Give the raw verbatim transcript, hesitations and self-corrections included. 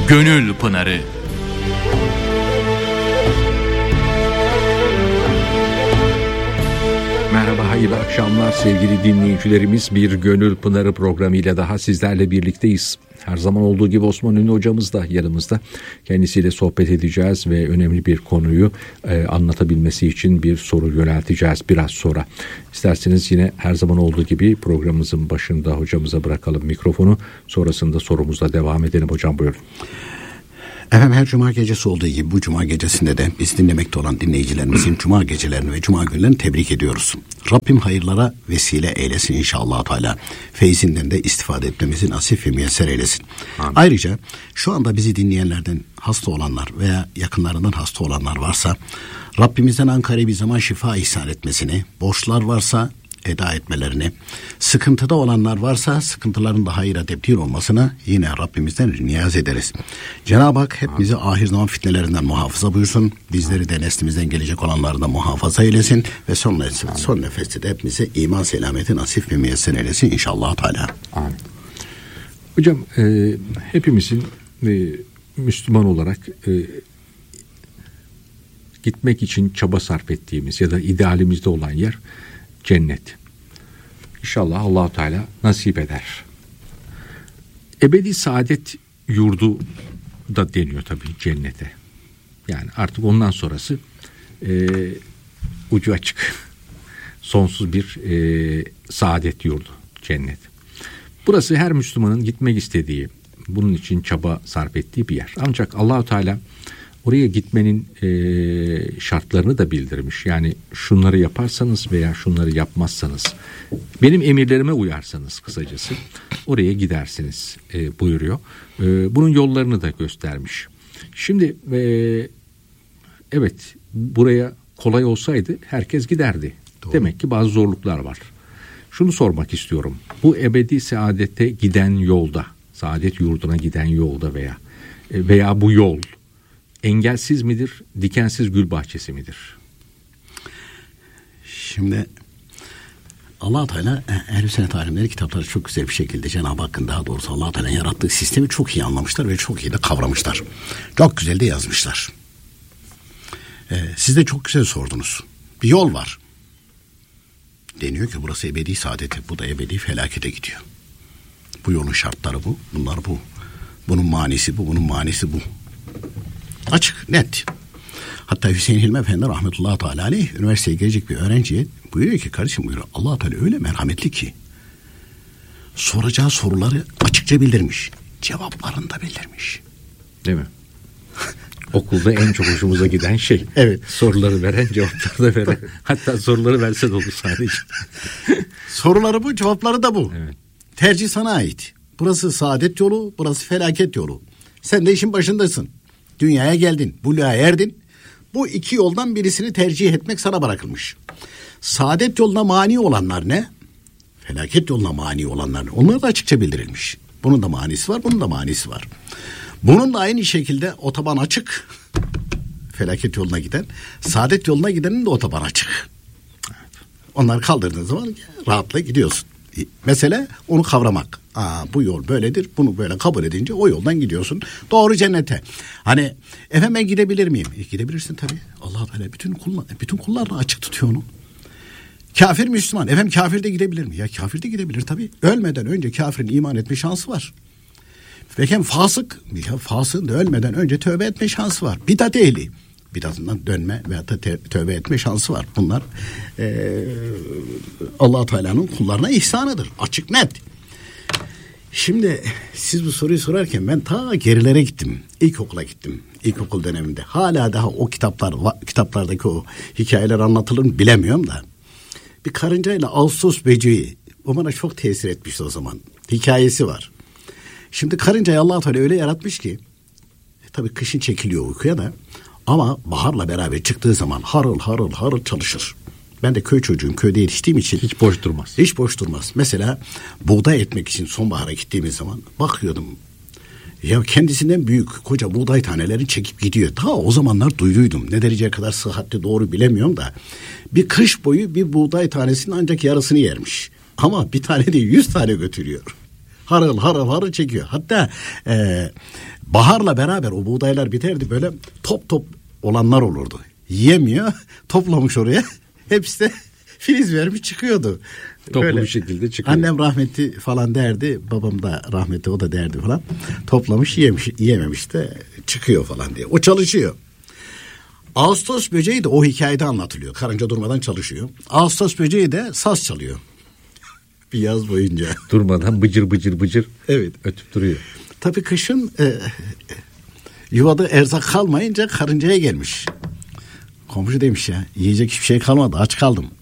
Gönül Pınarı. Merhaba, hayırlı akşamlar sevgili dinleyicilerimiz. Bir Gönül Pınarı programıyla daha sizlerle birlikteyiz. Her zaman olduğu gibi Osman Ünlü hocamız da yanımızda. Kendisiyle sohbet edeceğiz ve önemli bir konuyu e, anlatabilmesi için bir soru yönelteceğiz biraz sonra. İsterseniz yine her zaman olduğu gibi programımızın başında hocamıza bırakalım mikrofonu. Sonrasında sorumuzla devam edelim. Hocam buyurun. Efendim, her cuma gecesi olduğu gibi bu cuma gecesinde de biz dinlemekte olan dinleyicilerimizin cuma gecelerini ve cuma günlerini tebrik ediyoruz. Rabbim hayırlara vesile eylesin inşallah Teala. Feyzinden de istifade etmemizi nasip ve müyesser eylesin. Amin. Ayrıca şu anda bizi dinleyenlerden hasta olanlar veya yakınlarından hasta olanlar varsa Rabbimizden ankari bir zaman şifa ihsan etmesini, borçlar varsa eda etmelerini, sıkıntıda olanlar varsa sıkıntıların da hayra tebdil olmasını yine Rabbimizden niyaz ederiz. Cenab-ı Hak hepimizi ahir zaman fitnelerinden muhafaza buyursun. Bizleri de neslimizden gelecek olanları da muhafaza eylesin ve son, nefes, son nefeste de hepimize iman selameti nasip ve müyesser eylesin inşallah Teala. Amin. Hocam e, hepimizin e, Müslüman olarak e, gitmek için çaba sarf ettiğimiz ya da idealimizde olan yer cennet. İnşallah Allah-u Teala nasip eder. Ebedi saadet yurdu da deniyor tabii cennete. Yani artık ondan sonrası e, ucu açık. Sonsuz bir e, saadet yurdu cennet. Burası her Müslümanın gitmek istediği, bunun için çaba sarf ettiği bir yer. Ancak Allah-u Teala oraya gitmenin e, şartlarını da bildirmiş. Yani şunları yaparsanız veya şunları yapmazsanız, benim emirlerime uyarsanız kısacası oraya gidersiniz e, buyuruyor. E, bunun yollarını da göstermiş. Şimdi e, evet, buraya kolay olsaydı herkes giderdi. Doğru. Demek ki bazı zorluklar var. Şunu sormak istiyorum. Bu ebedi saadete giden yolda, saadet yurduna giden yolda veya veya bu yol engelsiz midir, dikensiz gül bahçesi midir? Şimdi Allah-u Teala Ehl-i Sünnet alimleri kitapları çok güzel bir şekilde Cenab-ı Hakk'ın, daha doğrusu Allah-u Teala'nın yarattığı sistemi çok iyi anlamışlar ve çok iyi de kavramışlar. Çok güzel de yazmışlar. Ee, siz de çok güzel sordunuz. Bir yol var. Deniyor ki burası ebedi saadete, bu da ebedi felakete gidiyor. Bu yolun şartları bu, bunlar bu. Bunun manisi bu, bunun manisi bu. Açık, net. Hatta Hüseyin Hilmi Efendi rahmetullahi teala aleyh üniversiteye gelecek bir öğrenciye buyuruyor ki, kardeşim buyuruyor, Allah-u Teala öyle merhametli ki soracağı soruları açıkça bildirmiş. Cevaplarını da bildirmiş. Değil mi? Okulda en çok hoşumuza giden şey. Evet. Soruları veren, cevapları da veren. Hatta soruları verse de olur sadece. Soruları bu, cevapları da bu. Evet. Tercih sana ait. Burası saadet yolu, burası felaket yolu. Sen de işin başındasın. Dünyaya geldin, buluğa erdin. Bu iki yoldan birisini tercih etmek sana bırakılmış. Saadet yoluna mani olanlar ne? Felaket yoluna mani olanlar ne? Onlar da açıkça bildirilmiş. Bunun da manisi var, bunun da manisi var. Bunun da aynı şekilde otoban açık. Felaket yoluna giden, saadet yoluna gidenin de otoban açık. Onları kaldırdığın zaman rahatla gidiyorsun. Mesele onu kavramak. Aa, bu yol böyledir, bunu böyle kabul edince o yoldan gidiyorsun doğru cennete. Hani efendim ben gidebilir miyim? E, gidebilirsin tabii. Allah Teala bütün kullar, bütün kullarla açık tutuyor onu. Kafir Müslüman, efendim kafir de gidebilir mi? Ya kafir de gidebilir tabii. Ölmeden önce kafirin iman etme şansı var. Peki hem fasık, ya fasığın da ölmeden önce tövbe etme şansı var. Bidat ehli, bidatından dönme veya da tövbe etme şansı var. Bunlar e, Allah Teala'nın kullarına ihsanıdır. Açık, net. Şimdi siz bu soruyu sorarken ben ta gerilere gittim. İlkokula gittim. İlkokul döneminde. Hala daha o kitaplar, kitaplardaki o hikayeler anlatılır mı bilemiyorum da. Bir karıncayla Ağustos böceği, o bana çok tesir etmişti o zaman. Hikayesi var. Şimdi karıncayı Allah Teala öyle yaratmış ki, e, tabii kışın çekiliyor uykuya da, ama baharla beraber çıktığı zaman harıl harıl harıl çalışır. Ben de köy çocuğum, köyde yetiştiğim için hiç boş durmaz. Hiç boş durmaz. Mesela buğday ekmek için sonbahara gittiğimiz zaman bakıyordum. Ya kendisinden büyük koca buğday tanelerini çekip gidiyor. Ta o zamanlar duyduydum. Ne dereceye kadar sıhhatli doğru bilemiyorum da. Bir kış boyu bir buğday tanesinin ancak yarısını yermiş. Ama bir tane değil yüz tane götürüyor. Harıl harıl harıl çekiyor. Hatta e, baharla beraber o buğdaylar biterdi, böyle top top olanlar olurdu. Yiyemiyor, toplamış oraya. Hepsi de filiz vermiş çıkıyordu. Toplu böyle bir şekilde çıkıyor. Annem rahmetli falan derdi, babam da rahmetli, o da derdi falan. Toplamış, yemiş, yiyememiş de çıkıyor falan diye. O çalışıyor. Ağustos böceği de o hikayede anlatılıyor. Karınca durmadan çalışıyor. Ağustos böceği de saz çalıyor. Bir yaz boyunca. Durmadan bıcır bıcır bıcır evet. ötüp duruyor. Tabii kışın e, yuvada erzak kalmayınca karıncaya gelmiş. Komşu demiş ya, yiyecek hiçbir şey kalmadı, aç kaldım.